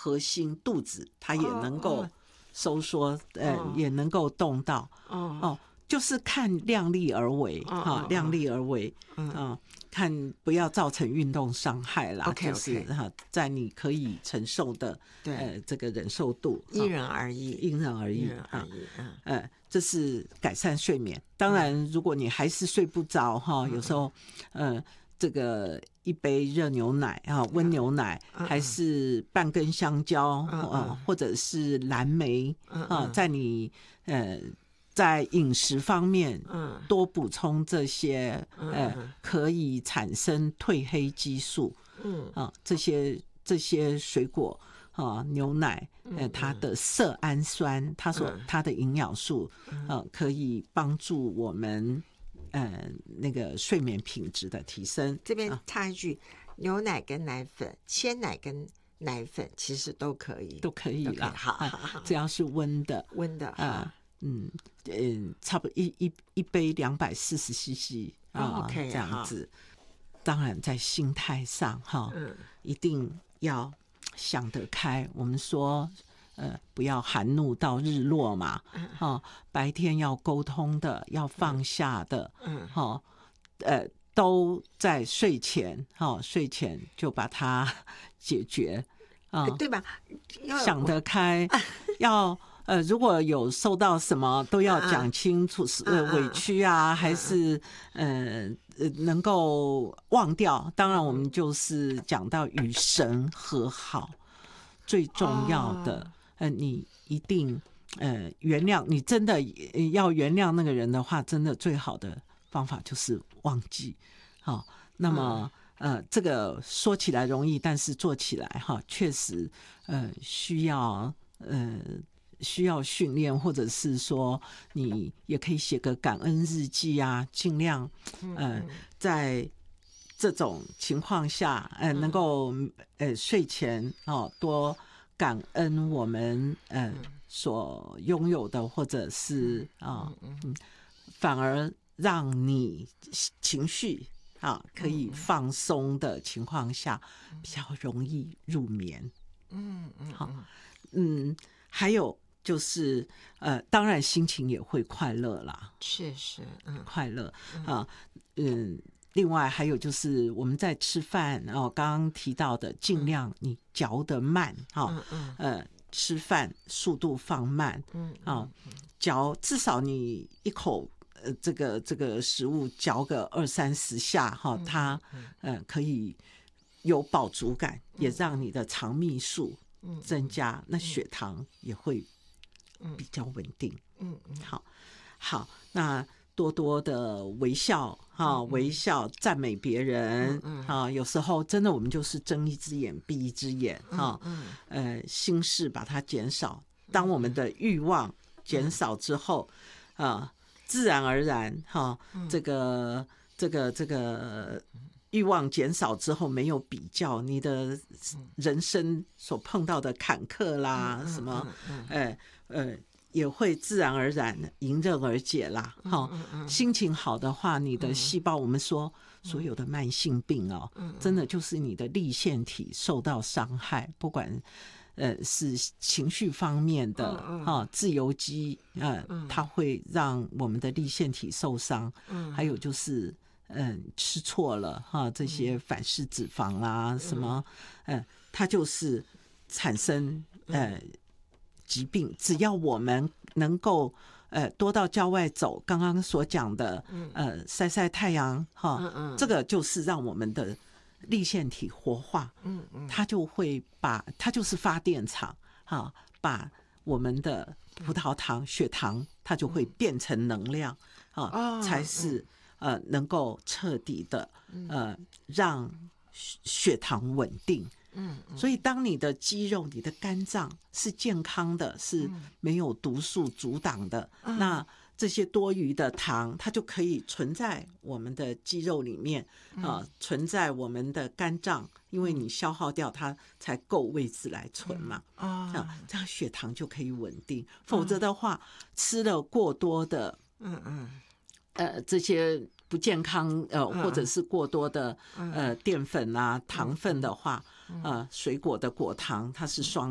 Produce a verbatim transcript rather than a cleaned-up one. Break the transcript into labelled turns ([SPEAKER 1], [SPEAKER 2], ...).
[SPEAKER 1] 核心肚子，它也能够收缩，哦、呃，哦、也能够动到。哦哦，就是看量力而为，哈、哦哦，量力而为，嗯、呃，看不要造成运动伤害啦。
[SPEAKER 2] Okay,
[SPEAKER 1] 就是哈，在你可以承受的，呃，这个忍受度，
[SPEAKER 2] 因人而异，
[SPEAKER 1] 因人而异，
[SPEAKER 2] 因人而异，嗯，
[SPEAKER 1] 呃，这是改善睡眠。当然，如果你还是睡不着哈，有时候，呃，这个一杯热牛奶啊，温牛奶，还是半根香蕉啊，或者是蓝莓啊，在你呃在饮食方面，多补充这些，呃，可以产生褪黑激素，嗯啊，这些这些水果。啊，牛奶，呃，它的色氨酸，它所它的营养素，呃，可以帮助我们，呃，那个睡眠品质的提升。
[SPEAKER 2] 这边插一句，啊、牛奶跟奶粉、鲜奶跟奶粉其实都可以，
[SPEAKER 1] 都可以啦。
[SPEAKER 2] 好好好，
[SPEAKER 1] 只要是温的，
[SPEAKER 2] 温的啊，
[SPEAKER 1] 嗯嗯，差不多一一一杯两百四十 C C 啊，这样子。当然，在心态上哈，嗯，一定要想得开。我们说，呃，不要含怒到日落嘛，嗯哦、白天要沟通的，要放下的，嗯，哦、呃，都在睡前，哦、睡前就把它解决，啊、
[SPEAKER 2] 哦，对吧？
[SPEAKER 1] 想得开，要。呃，如果有受到什么，都要讲清楚，是、呃、委屈啊，还是呃能够忘掉。当然，我们就是讲到与神和好，最重要的，呃，你一定呃原谅，你真的要原谅那个人的话，真的最好的方法就是忘记。好、哦，那么呃，这个说起来容易，但是做起来哈，确实呃需要呃。需要训练，或者是说你也可以写个感恩日记啊，尽量呃在这种情况下，呃能够呃睡前哦多感恩我们呃所拥有的，或者是啊嗯，反而让你情绪啊可以放松的情况下，比较容易入眠。嗯嗯，好，嗯，还有。就是呃，当然心情也会快乐啦，
[SPEAKER 2] 是是，嗯，快
[SPEAKER 1] 乐啊，嗯。另外还有就是我们在吃饭哦，刚刚提到的，尽量你嚼得慢哈、哦嗯嗯，呃，吃饭速度放慢，嗯啊，嚼至少你一口呃这个这个食物嚼个二三十下哈、哦，它呃可以有饱足感，也让你的肠泌素增加，那血糖也会。比较稳定，嗯嗯，好，好，那多多的微笑哈、哦，微笑赞美别人，嗯啊、哦，有时候真的我们就是睁一只眼闭一只眼哈、嗯嗯，呃，心事把它减少，当我们的欲望减少之后，啊、呃，自然而然哈、哦，这个这个这个。欲望减少之后，没有比较，你的人生所碰到的坎坷啦，什么，呃呃，也会自然而然迎刃而解啦。哈、哦，心情好的话，你的细胞，我们说所有的慢性病哦，真的就是你的粒线体受到伤害，不管呃是情绪方面的哈、哦，自由基呃，它会让我们的粒线体受伤，还有就是。嗯，吃错了哈，这些反式脂肪啦，嗯、什么，呃，它就是产生呃疾病。只要我们能够呃多到郊外走，刚刚所讲的，呃，晒晒太阳哈，嗯嗯，这个就是让我们的粒线体活化，嗯嗯，它就会把它就是发电厂哈，把我们的葡萄糖、血糖，它就会变成能量啊，哦、才是。嗯呃，能够彻底的呃让血糖稳定，嗯，所以当你的肌肉、你的肝脏是健康的，是没有毒素阻挡的，嗯、那这些多余的糖，它就可以存在我们的肌肉里面，啊、呃，存在我们的肝脏，因为你消耗掉它，才够位置来存嘛，啊、嗯，这样血糖就可以稳定。否则的话，吃了过多的，嗯嗯。呃，这些不健康呃，或者是过多的呃淀粉啊、糖分的话，呃，水果的果糖它是双。